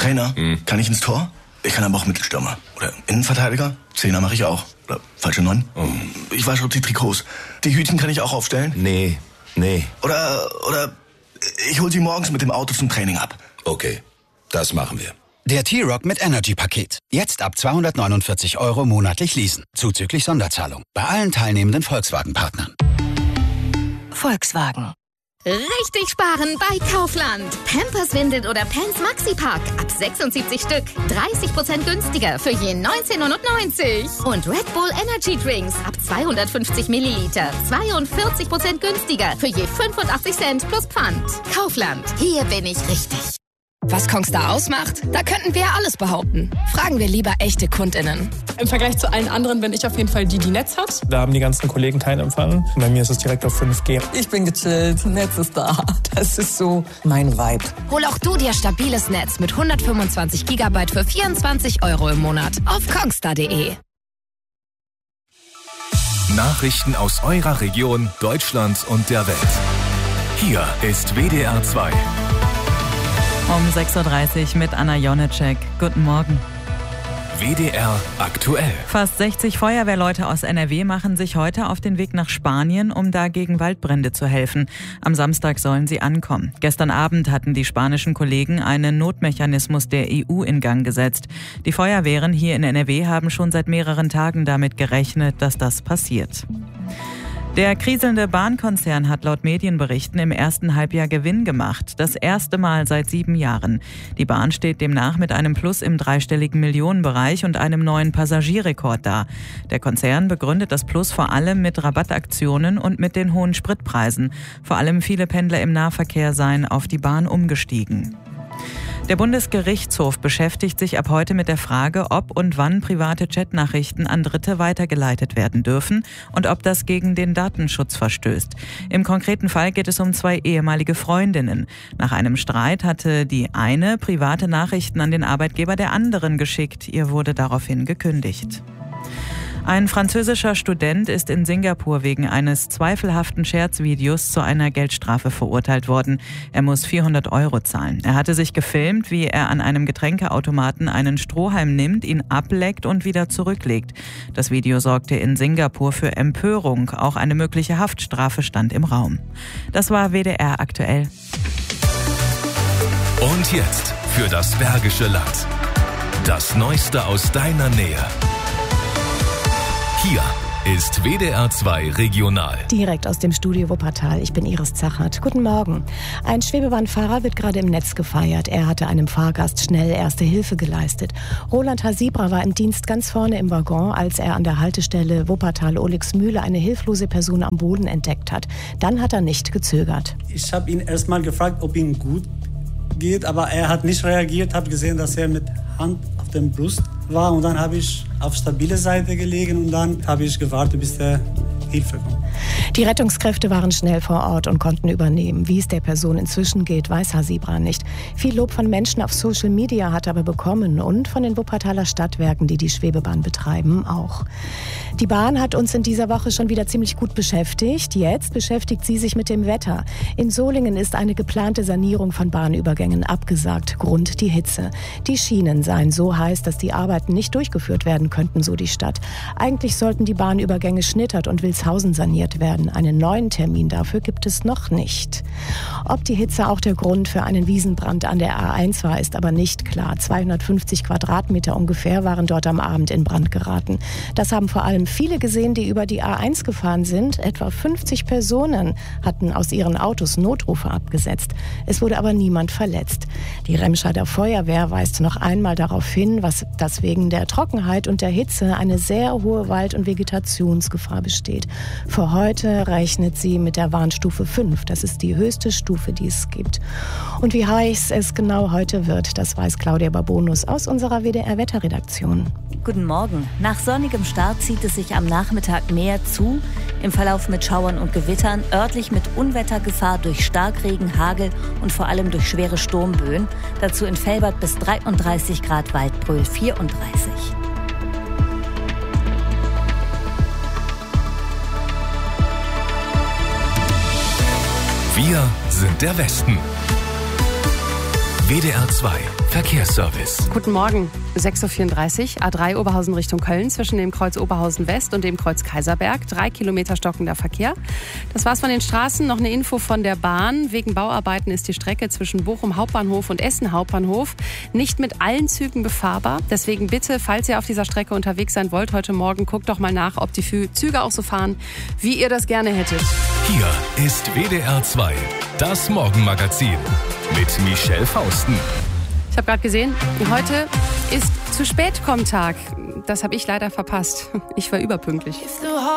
Trainer, kann ich ins Tor? Ich kann aber auch Mittelstürmer. Oder Innenverteidiger? Zehner mache ich auch. Oder falsche 9? Ich wasche die Trikots. Die Hütchen kann ich auch aufstellen? Nee. Oder ich hol sie morgens mit dem Auto zum Training ab. Okay, das machen wir. Der T-Rock mit Energy-Paket. Jetzt ab 249 € monatlich leasen. Zuzüglich Sonderzahlung. Bei allen teilnehmenden Volkswagen-Partnern. Volkswagen. Richtig sparen bei Kaufland. Pampers, Windeln oder Pants Maxi-Pack. Ab 76 Stück. 30% günstiger für je 19,99 €. Und Red Bull Energy Drinks. Ab 250 Milliliter. 42% günstiger für je 85 Cent plus Pfand. Kaufland. Hier bin ich richtig. Was Kongstar ausmacht? Da könnten wir ja alles behaupten. Fragen wir lieber echte KundInnen. Im Vergleich zu allen anderen bin ich auf jeden Fall die Netz hat. Da haben die ganzen Kollegen keinen Empfang. Bei mir ist es direkt auf 5G. Ich bin gechillt, Netz ist da. Das ist so mein Vibe. Hol auch du dir stabiles Netz mit 125 GB für 24 € im Monat auf kongstar.de. Nachrichten aus eurer Region, Deutschland und der Welt. Hier ist WDR 2. Um 6:30 Uhr mit Anna Jonitschek. Guten Morgen. WDR aktuell. Fast 60 Feuerwehrleute aus NRW machen sich heute auf den Weg nach Spanien, um da gegen Waldbrände zu helfen. Am Samstag sollen sie ankommen. Gestern Abend hatten die spanischen Kollegen einen Notmechanismus der EU in Gang gesetzt. Die Feuerwehren hier in NRW haben schon seit mehreren Tagen damit gerechnet, dass das passiert. Der kriselnde Bahnkonzern hat laut Medienberichten im ersten Halbjahr Gewinn gemacht. Das erste Mal seit 7 Jahren. Die Bahn steht demnach mit einem Plus im dreistelligen Millionenbereich und einem neuen Passagierrekord da. Der Konzern begründet das Plus vor allem mit Rabattaktionen und mit den hohen Spritpreisen. Vor allem viele Pendler im Nahverkehr seien auf die Bahn umgestiegen. Der Bundesgerichtshof beschäftigt sich ab heute mit der Frage, ob und wann private Chatnachrichten an Dritte weitergeleitet werden dürfen und ob das gegen den Datenschutz verstößt. Im konkreten Fall geht es um 2 ehemalige Freundinnen. Nach einem Streit hatte die eine private Nachrichten an den Arbeitgeber der anderen geschickt. Ihr wurde daraufhin gekündigt. Ein französischer Student ist in Singapur wegen eines zweifelhaften Scherzvideos zu einer Geldstrafe verurteilt worden. Er muss 400 € zahlen. Er hatte sich gefilmt, wie er an einem Getränkeautomaten einen Strohhalm nimmt, ihn ableckt und wieder zurücklegt. Das Video sorgte in Singapur für Empörung. Auch eine mögliche Haftstrafe stand im Raum. Das war WDR aktuell. Und jetzt für das Bergische Land. Das Neueste aus deiner Nähe. Hier ist WDR 2 Regional. Direkt aus dem Studio Wuppertal. Ich bin Iris Zachert. Guten Morgen. Ein Schwebebahnfahrer wird gerade im Netz gefeiert. Er hatte einem Fahrgast schnell erste Hilfe geleistet. Roland Hasibra war im Dienst ganz vorne im Waggon, als er an der Haltestelle Wuppertal-Olixmühle eine hilflose Person am Boden entdeckt hat. Dann hat er nicht gezögert. Ich habe ihn erst mal gefragt, ob ihm gut geht, aber er hat nicht reagiert. Habe gesehen, dass er mit Hand auf der Brust war und dann habe ich auf stabile Seite gelegen und dann habe ich gewartet, bis der Hilfe kommt. Die Rettungskräfte waren schnell vor Ort und konnten übernehmen. Wie es der Person inzwischen geht, weiß Hasibra nicht. Viel Lob von Menschen auf Social Media hat er aber bekommen und von den Wuppertaler Stadtwerken, die die Schwebebahn betreiben, auch. Die Bahn hat uns in dieser Woche schon wieder ziemlich gut beschäftigt. Jetzt beschäftigt sie sich mit dem Wetter. In Solingen ist eine geplante Sanierung von Bahnübergängen abgesagt. Grund die Hitze. Die Schienen seien so heiß, dass die Arbeiten nicht durchgeführt werden könnten, so die Stadt. Eigentlich sollten die Bahnübergänge Schnittert und Wilshausen saniert werden. Einen neuen Termin dafür gibt es noch nicht. Ob die Hitze auch der Grund für einen Wiesenbrand an der A1 war, ist aber nicht klar. 250 Quadratmeter ungefähr waren dort am Abend in Brand geraten. Das haben vor allem viele gesehen, die über die A1 gefahren sind. Etwa 50 Personen hatten aus ihren Autos Notrufe abgesetzt. Es wurde aber niemand verletzt. Die Remscheider Feuerwehr weist noch einmal darauf hin, dass wegen der Trockenheit und der Hitze eine sehr hohe Wald- und Vegetationsgefahr besteht. Für heute rechnet sie mit der Warnstufe 5. Das ist die höchste Stufe, die es gibt. Und wie heiß es genau heute wird, das weiß Claudia Babonus aus unserer WDR-Wetterredaktion. Guten Morgen. Nach sonnigem Start zieht es sich am Nachmittag mehr zu. Im Verlauf mit Schauern und Gewittern, örtlich mit Unwettergefahr durch Starkregen, Hagel und vor allem durch schwere Sturmböen. Dazu in Velbert bis 33 Grad, Waldbröl 34. Wir sind der Westen. WDR 2 Verkehrsservice. Guten Morgen, 6.34 Uhr, A3 Oberhausen Richtung Köln zwischen dem Kreuz Oberhausen West und dem Kreuz Kaiserberg. 3 Kilometer stockender Verkehr. Das war's von den Straßen. Noch eine Info von der Bahn. Wegen Bauarbeiten ist die Strecke zwischen Bochum Hauptbahnhof und Essen Hauptbahnhof nicht mit allen Zügen befahrbar. Deswegen bitte, falls ihr auf dieser Strecke unterwegs sein wollt heute Morgen, guckt doch mal nach, ob die Züge auch so fahren, wie ihr das gerne hättet. Hier ist WDR 2, das Morgenmagazin mit Michelle Fausten. Ich habe gerade gesehen, heute ist Zu-spät-komm-Tag. Das habe ich leider verpasst. Ich war überpünktlich.